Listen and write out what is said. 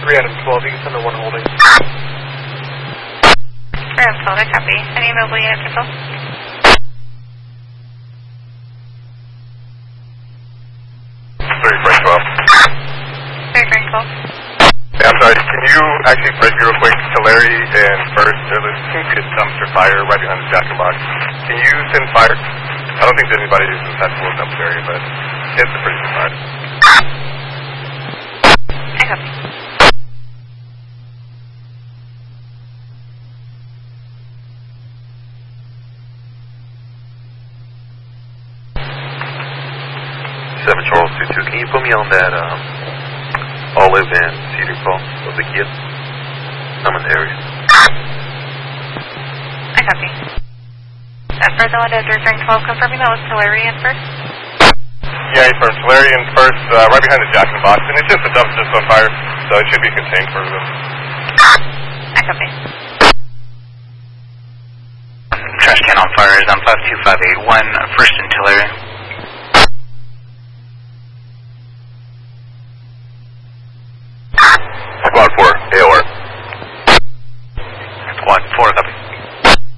3 Adam 12, you can send the 1 holding. 3 Adam 12, I copy. Any mobile units or so? 3 Frank 12. 3 Frank 12. Yeah, I'm sorry, can you actually break real quick to Larry and first, there seems to be a dumpster fire right behind the jacket box. Can you send fire? I don't think there's anybody who's inside the dumpster area, but it's a pretty good fire. I copy. Seven Charles 22. Can you put me on that Olive and Cedar call of the Kia? I'm in the area. I copy. First, I wanted to 3 Frank 12, confirming that was Tellurian first. Yeah, he's first. Tellurian first, right behind the Jackson box, and it's just a dumpster on fire, so it should be contained for them. I copy. Trash can on fire is on 52581, first and Tellurian. Squad 4.